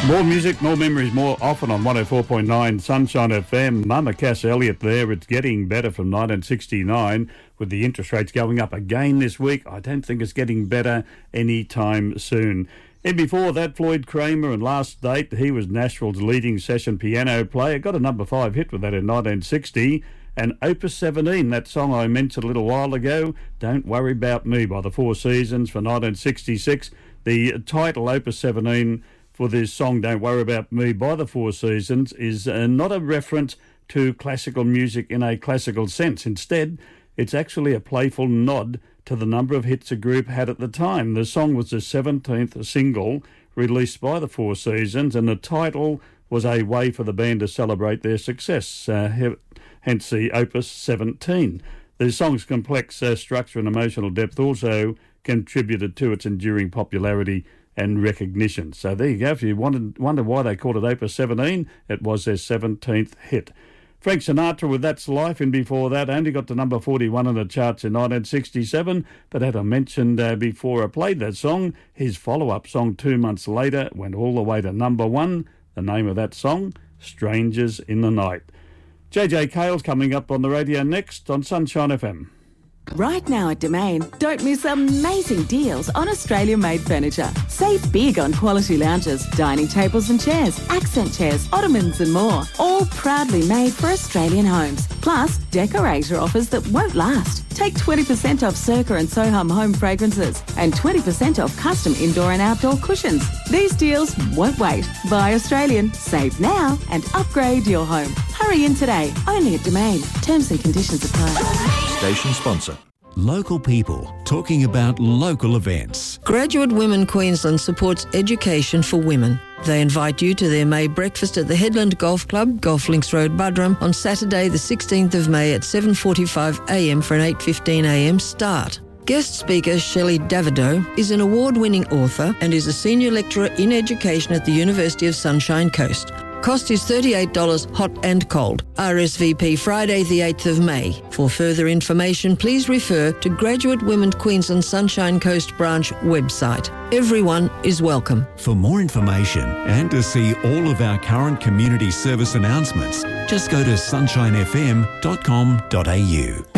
More music, more memories, more often on 104.9 Sunshine FM. Mama Cass Elliott there. It's getting better from 1969 with the interest rates going up again this week. I don't think it's getting better anytime soon. And before that, Floyd Kramer and Last Date. He was Nashville's leading session piano player. Got a number 5 hit with that in 1960. And Opus 17, that song I mentioned a little while ago, Don't Worry About Me by the Four Seasons for 1966. The title, Opus 17, for this song, Don't Worry About Me by the Four Seasons, is not a reference to classical music in a classical sense. Instead, it's actually a playful nod to the number of hits the group had at the time. The song was the 17th single released by the Four Seasons, and the title was a way for the band to celebrate their success, hence the Opus 17. The song's complex structure and emotional depth also contributed to its enduring popularity and recognition. So there you go. If you wonder why they called it Opus 17, it was their 17th hit. Frank Sinatra with That's Life, and before that only got to number 41 in the charts in 1967, but as I mentioned before I played that song, his follow-up song 2 months later went all the way to number 1. The name of that song, Strangers in the Night. JJ Cale's coming up on the radio next on Sunshine FM. Right now at Domain, don't miss amazing deals on Australia-made furniture. Save big on quality lounges, dining tables and chairs, accent chairs, ottomans and more. All proudly made for Australian homes. Plus, decorator offers that won't last. Take 20% off Circa and Soham home fragrances and 20% off custom indoor and outdoor cushions. These deals won't wait. Buy Australian, save now and upgrade your home. Hurry in today, only at Domain. Terms and conditions apply. Station sponsor. Local people talking about local events. Graduate Women Queensland supports education for women. They invite you to their May breakfast at the Headland Golf Club, Golf Links Road, Buderim, on Saturday the 16th of May at 7:45am for an 8:15am start. Guest speaker Shelley Davidow is an award-winning author and is a senior lecturer in education at the University of Sunshine Coast. Cost is $38 hot and cold. RSVP Friday the 8th of May. For further information, please refer to Graduate Women Queensland Sunshine Coast Branch website. Everyone is welcome. For more information and to see all of our current community service announcements, just go to sunshinefm.com.au.